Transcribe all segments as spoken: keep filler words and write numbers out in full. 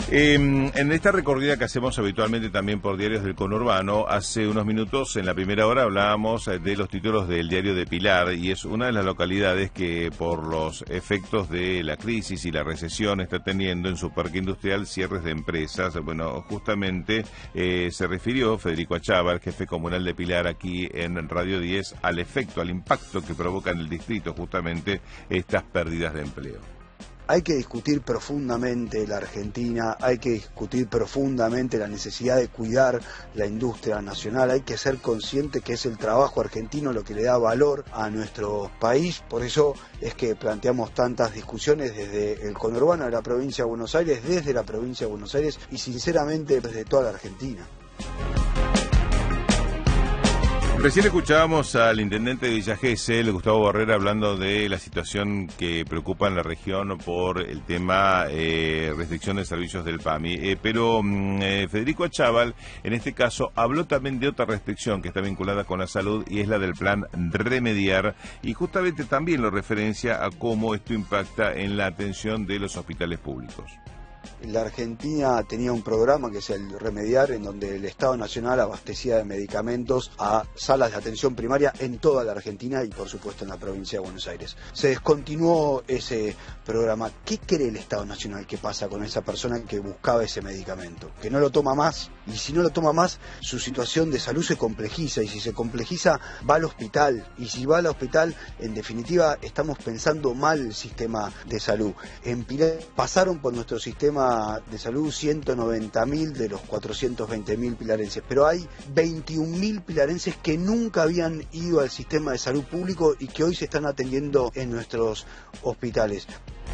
Eh, en esta recorrida que hacemos habitualmente también por diarios del conurbano, hace unos minutos en la primera hora hablábamos de los títulos del diario de Pilar, y es una de las localidades que por los efectos de la crisis y la recesión está teniendo en su parque industrial cierres de empresas. Bueno, justamente eh, se refirió Federico Achával, jefe comunal de Pilar, aquí en Radio diez, al efecto, al impacto que provoca en el distrito justamente estas pérdidas de empleo. Hay que discutir profundamente la Argentina, hay que discutir profundamente la necesidad de cuidar la industria nacional, hay que ser consciente que es el trabajo argentino lo que le da valor a nuestro país. Por eso es que planteamos tantas discusiones desde el conurbano de la provincia de Buenos Aires, desde la provincia de Buenos Aires y sinceramente desde toda la Argentina. Recién escuchábamos al intendente de Villa Gesell, Gustavo Borrera, hablando de la situación que preocupa en la región por el tema eh, restricción de servicios del PAMI. Eh, pero eh, Federico Achával, en este caso, habló también de otra restricción que está vinculada con la salud y es la del plan Remediar, y justamente también lo referencia a cómo esto impacta en la atención de los hospitales públicos. La Argentina tenía un programa que es el Remediar, en donde el Estado Nacional abastecía de medicamentos a salas de atención primaria en toda la Argentina y por supuesto en la provincia de Buenos Aires. Se descontinuó ese programa. ¿Qué cree el Estado Nacional que pasa con esa persona que buscaba ese medicamento? Que no lo toma más, y si no lo toma más, su situación de salud se complejiza, y si se complejiza, va al hospital, y si va al hospital, en definitiva, estamos pensando mal el sistema de salud. En Pilar pasaron por nuestro sistema de salud ciento noventa mil de los cuatrocientos veinte mil pilarenses, pero hay veintiún mil pilarenses que nunca habían ido al sistema de salud público y que hoy se están atendiendo en nuestros hospitales.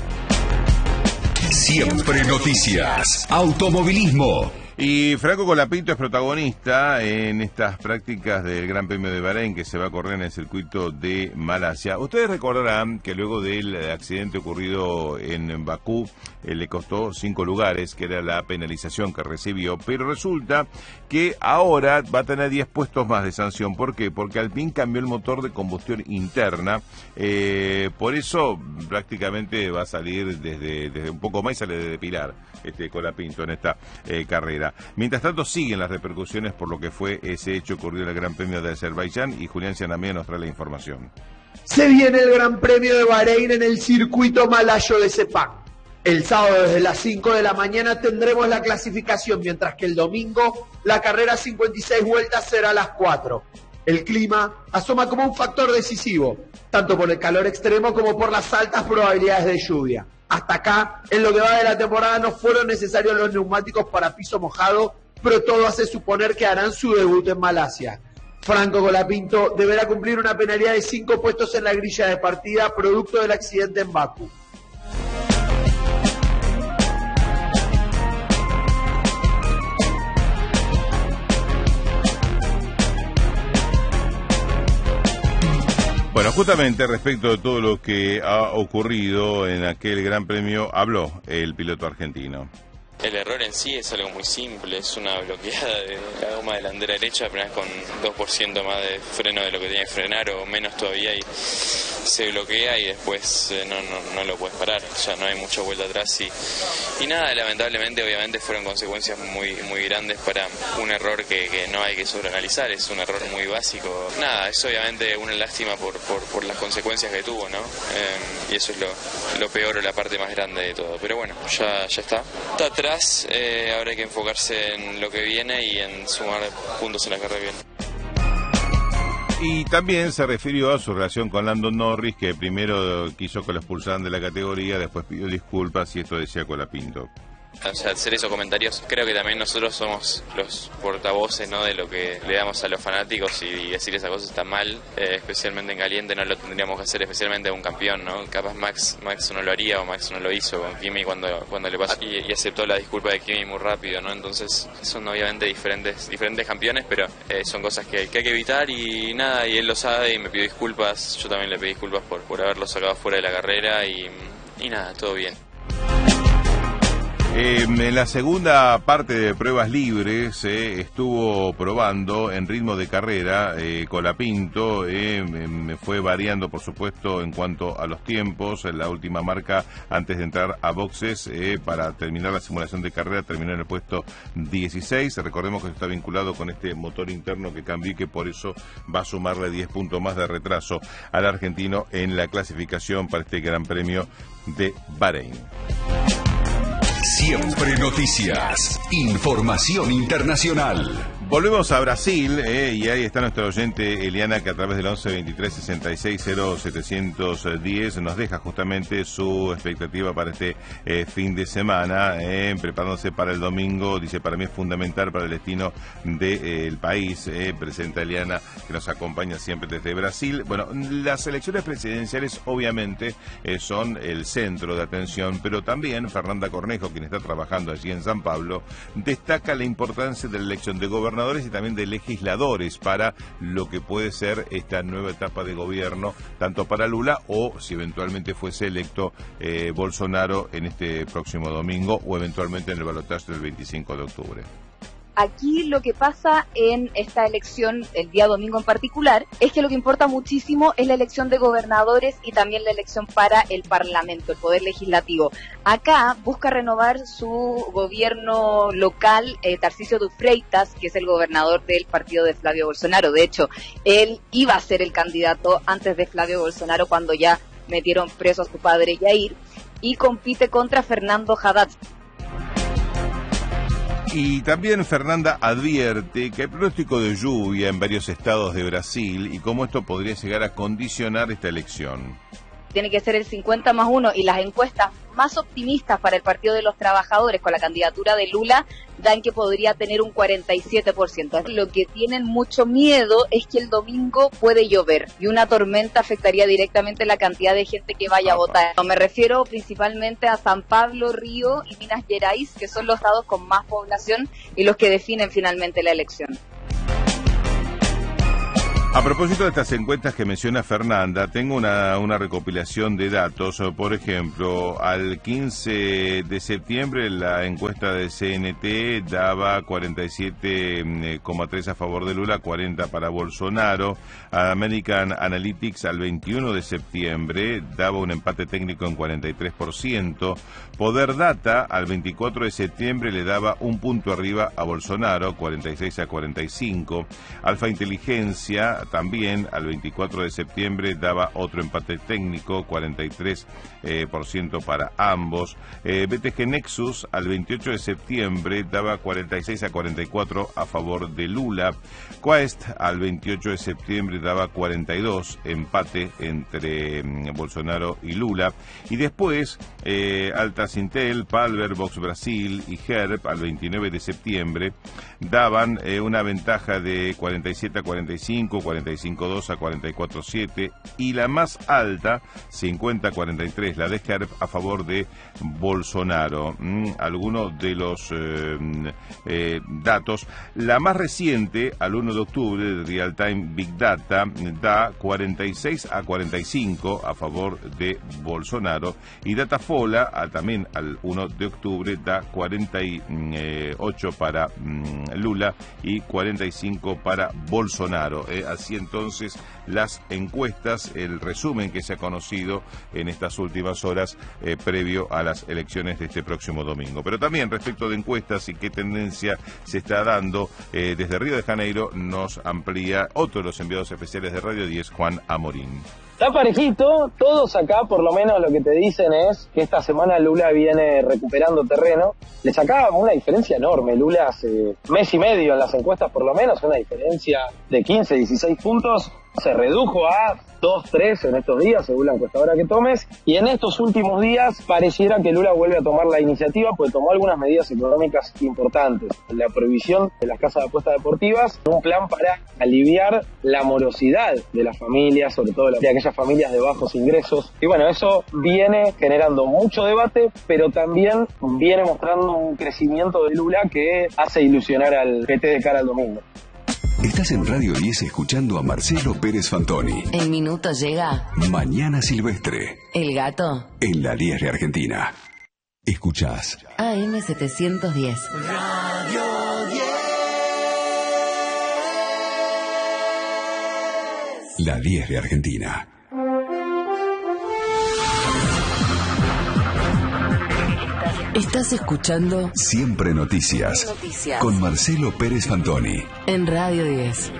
Siempre noticias, automovilismo. Y Franco Colapinto es protagonista en estas prácticas del Gran Premio de Bahrein que se va a correr en el circuito de Malasia. Ustedes recordarán que luego del accidente ocurrido en Bakú eh, le costó cinco lugares, que era la penalización que recibió, pero resulta que ahora va a tener diez puestos más de sanción. ¿Por qué? Porque Alpine cambió el motor de combustión interna, eh, por eso prácticamente va a salir desde, desde un poco más y sale desde Pilar este Colapinto en esta eh, carrera. Mientras tanto, siguen las repercusiones por lo que fue ese hecho ocurrido en el Gran Premio de Azerbaiyán, y Julián Cianamea nos trae la información. Se viene el Gran Premio de Bahrein en el circuito malayo de Sepang. El sábado desde las cinco de la mañana tendremos la clasificación, mientras que el domingo la carrera cincuenta y seis vueltas será a las cuatro. El clima asoma como un factor decisivo, tanto por el calor extremo como por las altas probabilidades de lluvia. Hasta acá, en lo que va de la temporada, no fueron necesarios los neumáticos para piso mojado, pero todo hace suponer que harán su debut en Malasia. Franco Colapinto deberá cumplir una penalidad de cinco puestos en la grilla de partida, producto del accidente en Bakú. Bueno, justamente respecto de todo lo que ha ocurrido en aquel Gran Premio, habló el piloto argentino. El error en sí es algo muy simple, es una bloqueada de la goma delantera derecha, apenas con dos por ciento más de freno de lo que tenía que frenar o menos todavía, y se bloquea y después eh, no, no, no lo puedes parar, ya no hay mucha vuelta atrás y, y nada, lamentablemente obviamente fueron consecuencias muy muy grandes para un error que, que no hay que sobreanalizar, es un error muy básico. Nada, es obviamente una lástima por, por, por las consecuencias que tuvo, ¿no? Eh, y eso es lo, lo peor o la parte más grande de todo, pero bueno, ya, ya está. Está atrás. Eh, ahora hay que enfocarse en lo que viene y en sumar puntos en la carrera que viene. Y también se refirió a su relación con Lando Norris, que primero quiso que lo expulsaran de la categoría, después pidió disculpas, y esto decía Colapinto. O sea, hacer esos comentarios, creo que también nosotros somos los portavoces, ¿no?, de lo que le damos a los fanáticos, y decir esas cosas está mal, eh, especialmente en caliente no lo tendríamos que hacer, especialmente a un campeón, ¿no? Capaz Max Max no lo haría, o Max no lo hizo con Kimi cuando cuando le pasó, y, y aceptó la disculpa de Kimi muy rápido, ¿no? Entonces son obviamente diferentes diferentes campeones, pero eh, son cosas que, que hay que evitar, y nada, y él lo sabe y me pidió disculpas, yo también le pedí disculpas por, por haberlo sacado fuera de la carrera, y, y nada, todo bien. Eh, en la segunda parte de pruebas libres eh, estuvo probando en ritmo de carrera eh, Colapinto, eh, me fue variando por supuesto en cuanto a los tiempos. La última marca antes de entrar a boxes eh, para terminar la simulación de carrera terminó en el puesto dieciséis. Recordemos que está vinculado con este motor interno que cambió y que por eso va a sumarle diez puntos más de retraso al argentino en la clasificación para este Gran Premio de Bahrein. Siempre noticias. Información internacional. Volvemos a Brasil, eh, y ahí está nuestra oyente Eliana, que a través del once veintitrés sesenta y seis cero setecientos diez nos deja justamente su expectativa para este eh, fin de semana, eh, preparándose para el domingo. Dice, para mí es fundamental para el destino del país. Eh, presenta Eliana, que nos acompaña siempre desde Brasil. Bueno, las elecciones presidenciales obviamente eh, son el centro de atención, pero también Fernanda Cornejo, quien está trabajando allí en San Pablo, destaca la importancia de la elección de gobernadores y también de legisladores para lo que puede ser esta nueva etapa de gobierno, tanto para Lula o, si eventualmente fuese electo eh, Bolsonaro en este próximo domingo o eventualmente en el balotaje del veinticinco de octubre. Aquí lo que pasa en esta elección, el día domingo en particular, es que lo que importa muchísimo es la elección de gobernadores y también la elección para el Parlamento, el Poder Legislativo. Acá busca renovar su gobierno local eh, Tarcísio de Freitas, que es el gobernador del partido de Flavio Bolsonaro. De hecho, él iba a ser el candidato antes de Flavio Bolsonaro cuando ya metieron preso a su padre Jair, y compite contra Fernando Haddad. Y también Fernanda advierte que hay pronóstico de lluvia en varios estados de Brasil y cómo esto podría llegar a condicionar esta elección. Tiene que ser el cincuenta más uno, y las encuestas más optimistas para el Partido de los Trabajadores con la candidatura de Lula dan que podría tener un cuarenta y siete por ciento. Lo que tienen mucho miedo es que el domingo puede llover y una tormenta afectaría directamente la cantidad de gente que vaya a votar. Me refiero principalmente a San Pablo, Río y Minas Gerais, que son los estados con más población y los que definen finalmente la elección. A propósito de estas encuestas que menciona Fernanda, tengo una, una recopilación de datos. Por ejemplo, al quince de septiembre la encuesta de C N T daba cuarenta y siete coma tres a favor de Lula, cuarenta para Bolsonaro. American Analytics al veintiuno de septiembre daba un empate técnico en cuarenta y tres por ciento. Poder Data al veinticuatro de septiembre le daba un punto arriba a Bolsonaro, cuarenta y seis a cuarenta y cinco. Alfa Inteligencia también al veinticuatro de septiembre daba otro empate técnico, cuarenta y tres por ciento para ambos. Eh, B T G Nexus al veintiocho de septiembre daba cuarenta y seis a cuarenta y cuatro a favor de Lula. Quest al veintiocho de septiembre daba cuarenta y dos, empate entre mm, Bolsonaro y Lula. Y después eh, Altas Intel, Palver, Vox Brasil y Herb al veintinueve de septiembre daban eh, una ventaja de cuarenta y siete a cuarenta y cinco, cuarenta y cinco a dos a cuarenta y cuatro a siete, y la más alta, cincuenta a cuarenta y tres, la de Herb a favor de Bolsonaro. Mm, algunos de los eh, eh, datos. La más reciente, al uno de octubre, de Real Time Big Data, da cuarenta y seis a cuarenta y cinco a favor de Bolsonaro, y Datafola a, también al uno de octubre da cuarenta y ocho para mm, Lula y cuarenta y cinco para Bolsonaro. Eh, así entonces las encuestas, el resumen que se ha conocido en estas últimas horas eh, previo a las elecciones de este próximo domingo. Pero también respecto de encuestas y qué tendencia se está dando, eh, desde Río de Janeiro nos amplía otro de los enviados especiales de Radio diez, Juan Amorín. Está parejito, todos acá por lo menos lo que te dicen es que esta semana Lula viene recuperando terreno. Le sacaba una diferencia enorme, Lula hace mes y medio en las encuestas por lo menos, una diferencia de quince, dieciséis puntos, se redujo a dos, tres en estos días, según la encuestadora que tomes, y en estos últimos días pareciera que Lula vuelve a tomar la iniciativa, porque tomó algunas medidas económicas importantes, la prohibición de las casas de apuestas deportivas, un plan para aliviar la morosidad de las familias, sobre todo de aquellas familias de bajos ingresos, y bueno, eso viene generando mucho debate, pero también viene mostrando un crecimiento de Lula que hace ilusionar al P T de cara al domingo. Estás en Radio diez escuchando a Marcelo Pérez Fantoni. El minuto llega. Mañana Silvestre. El gato. En la diez de Argentina. Escuchás A M setecientos diez. Radio diez. La diez de Argentina. Estás escuchando Siempre Noticias, Noticias con Marcelo Pérez Fantoni en Radio diez.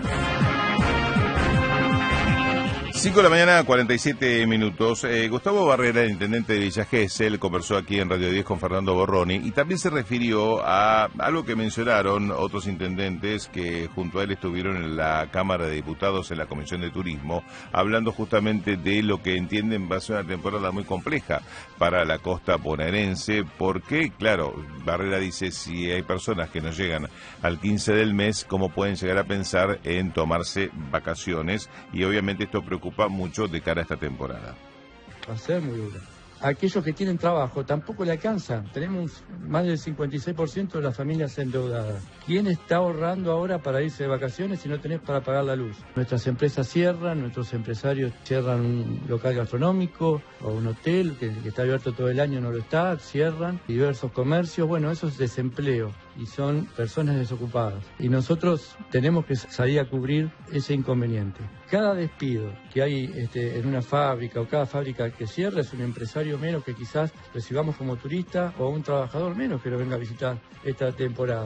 cinco de la mañana, cuarenta y siete minutos. Eh, Gustavo Barrera, el intendente de Villa Gesell, conversó aquí en Radio diez con Fernando Borroni y también se refirió a algo que mencionaron otros intendentes que junto a él estuvieron en la Cámara de Diputados en la Comisión de Turismo, hablando justamente de lo que entienden va a ser una temporada muy compleja para la costa bonaerense, porque, claro, Barrera dice, si hay personas que no llegan al quince del mes, ¿cómo pueden llegar a pensar en tomarse vacaciones? Y obviamente esto preocupa mucho de cara a esta temporada. Va a ser muy dura. Aquellos que tienen trabajo tampoco le alcanzan. Tenemos más del cincuenta y seis por ciento de las familias endeudadas. ¿Quién está ahorrando ahora para irse de vacaciones si no tenés para pagar la luz? Nuestras empresas cierran, nuestros empresarios cierran un local gastronómico o un hotel que, que está abierto todo el año, no lo está, cierran. Diversos comercios, bueno, eso es desempleo y son personas desocupadas. Y nosotros tenemos que salir a cubrir ese inconveniente. Cada despido que hay este, en una fábrica o cada fábrica que cierra es un empresario menos que quizás recibamos como turista o un trabajador menos que lo venga a visitar esta temporada.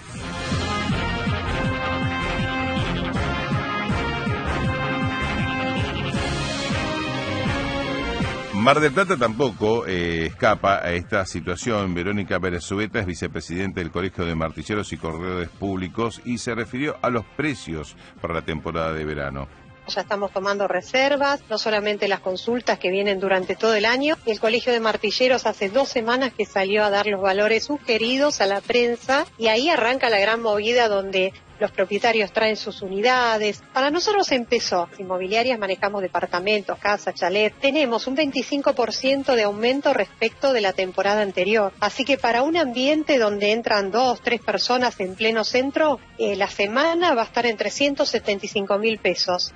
Mar del Plata tampoco eh, escapa a esta situación. Verónica Pérez-Zubeta es vicepresidenta del Colegio de Martilleros y Corredores Públicos y se refirió a los precios para la temporada de verano. Ya estamos tomando reservas, no solamente las consultas que vienen durante todo el año. El Colegio de Martilleros hace dos semanas que salió a dar los valores sugeridos a la prensa y ahí arranca la gran movida donde los propietarios traen sus unidades. Para nosotros empezó, inmobiliarias manejamos departamentos, casas, chalet. Tenemos un veinticinco por ciento de aumento respecto de la temporada anterior. Así que para un ambiente donde entran dos, tres personas en pleno centro, eh, la semana va a estar en trescientos setenta y cinco mil pesos.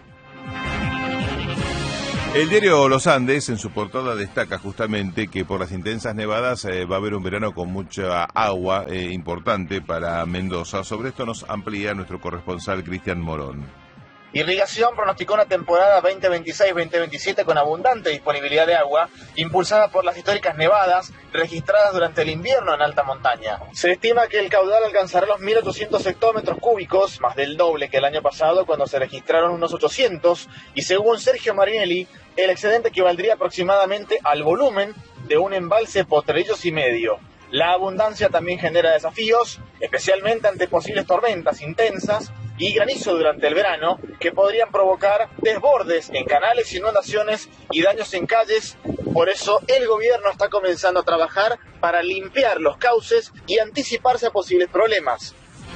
El diario Los Andes en su portada destaca justamente que por las intensas nevadas eh, va a haber un verano con mucha agua eh, importante para Mendoza. Sobre esto nos amplía nuestro corresponsal Cristian Morón. Irrigación pronosticó una temporada veinte veintiséis veinte veintisiete con abundante disponibilidad de agua, impulsada por las históricas nevadas registradas durante el invierno en alta montaña. Se estima que el caudal alcanzará los mil ochocientos hectómetros cúbicos, más del doble que el año pasado cuando se registraron unos ochocientos, y según Sergio Marinelli, el excedente equivaldría aproximadamente al volumen de un embalse Potrerillos y medio. La abundancia también genera desafíos, especialmente ante posibles tormentas intensas y granizo durante el verano, que podrían provocar desbordes en canales, inundaciones y daños en calles. Por eso el gobierno está comenzando a trabajar para limpiar los cauces y anticiparse a posibles problemas.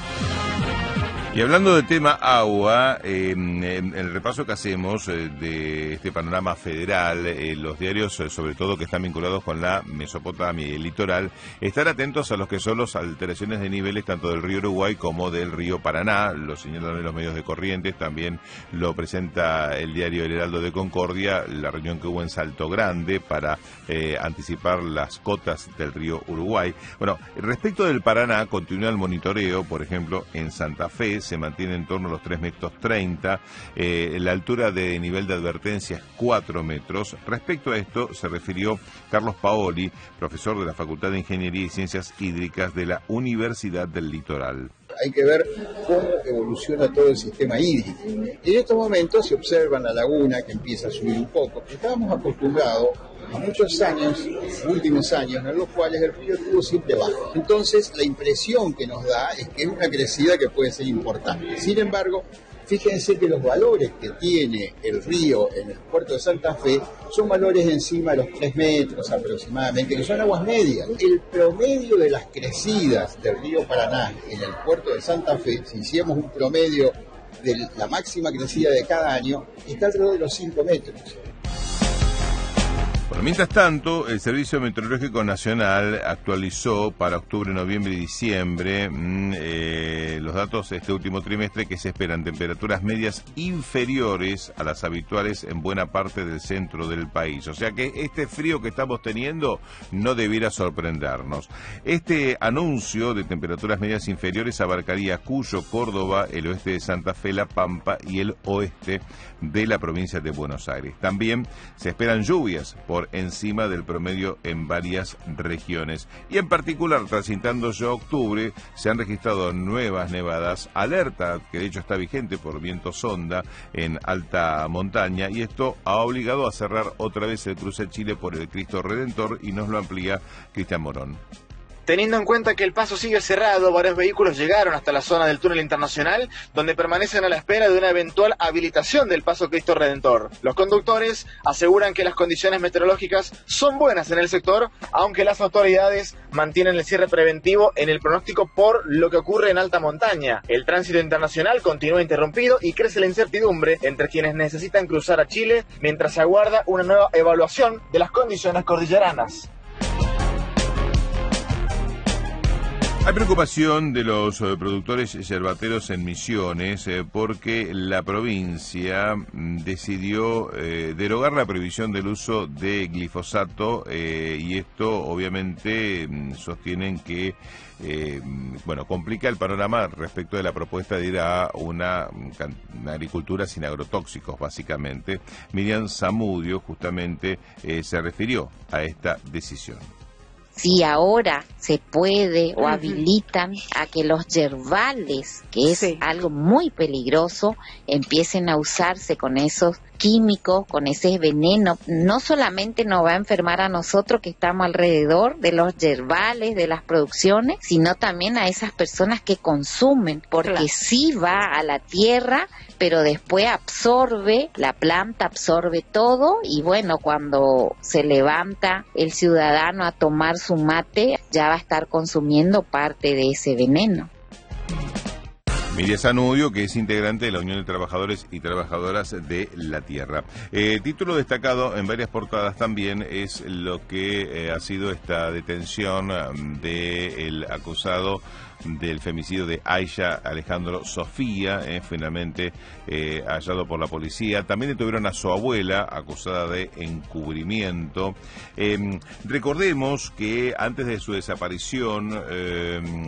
Y hablando del tema agua, eh, en el repaso que hacemos eh, de este panorama federal, eh, los diarios, eh, sobre todo que están vinculados con la Mesopotamia y el litoral, estar atentos a los que son las alteraciones de niveles tanto del río Uruguay como del río Paraná. Lo señalan en los medios de Corrientes, también lo presenta el diario El Heraldo de Concordia, la reunión que hubo en Salto Grande para eh, anticipar las cotas del río Uruguay. Bueno, respecto del Paraná, continúa el monitoreo, por ejemplo, en Santa Fe, se mantiene en torno a los tres metros treinta, eh, la altura de nivel de advertencia es cuatro metros. Respecto a esto se refirió Carlos Paoli, profesor de la Facultad de Ingeniería y Ciencias Hídricas de la Universidad del Litoral. Hay que ver cómo evoluciona todo el sistema hídrico. En estos momentos se observa la laguna que empieza a subir un poco. Estábamos acostumbrados a muchos años, últimos años, en los cuales el río estuvo siempre bajo. Entonces, la impresión que nos da es que es una crecida que puede ser importante. Sin embargo, fíjense que los valores que tiene el río en el puerto de Santa Fe son valores encima de los tres metros aproximadamente, que son aguas medias. El promedio de las crecidas del río Paraná en el puerto de Santa Fe, si hiciéramos un promedio de la máxima crecida de cada año, está alrededor de los cinco metros. Bueno, mientras tanto, el Servicio Meteorológico Nacional actualizó para octubre, noviembre y diciembre mmm, eh, los datos de este último trimestre, que se esperan temperaturas medias inferiores a las habituales en buena parte del centro del país. O sea que este frío que estamos teniendo no debiera sorprendernos. Este anuncio de temperaturas medias inferiores abarcaría Cuyo, Córdoba, el oeste de Santa Fe, La Pampa y el oeste de la provincia de Buenos Aires. También se esperan lluvias por encima del promedio en varias regiones. Y en particular, transitando ya octubre, se han registrado nuevas nevadas, alerta que de hecho está vigente por viento sonda en alta montaña, y esto ha obligado a cerrar otra vez el cruce Chile por el Cristo Redentor, y nos lo amplía Cristian Morón. Teniendo en cuenta que el paso sigue cerrado, varios vehículos llegaron hasta la zona del túnel internacional, donde permanecen a la espera de una eventual habilitación del paso Cristo Redentor. Los conductores aseguran que las condiciones meteorológicas son buenas en el sector, aunque las autoridades mantienen el cierre preventivo en el pronóstico por lo que ocurre en alta montaña. El tránsito internacional continúa interrumpido y crece la incertidumbre entre quienes necesitan cruzar a Chile, mientras se aguarda una nueva evaluación de las condiciones cordilleranas. Hay preocupación de los eh, productores yerbateros en Misiones eh, porque la provincia mm, decidió eh, derogar la prohibición del uso de glifosato eh, y esto obviamente mm, sostienen que eh, bueno, complica el panorama respecto de la propuesta de ir a una, una agricultura sin agrotóxicos, básicamente. Miriam Zamudio justamente eh, se refirió a esta decisión. Si ahora se puede o habilitan a que los yerbales, que es sí. algo muy peligroso, empiecen a usarse con esos químicos, con ese veneno, no solamente nos va a enfermar a nosotros que estamos alrededor de los yerbales, de las producciones, sino también a esas personas que consumen, porque claro. sí va a la tierra, pero después absorbe, la planta absorbe todo, y bueno, cuando se levanta el ciudadano a tomar su mate, ya va a estar consumiendo parte de ese veneno. Miriam Zamudio, que es integrante de la Unión de Trabajadores y Trabajadoras de la Tierra. Eh, título destacado en varias portadas también es lo que eh, ha sido esta detención del acusado del femicidio de Aisha Alejandro Sofía, eh, finalmente eh, hallado por la policía. También detuvieron a su abuela, acusada de encubrimiento. Eh, recordemos que antes de su desaparición, eh,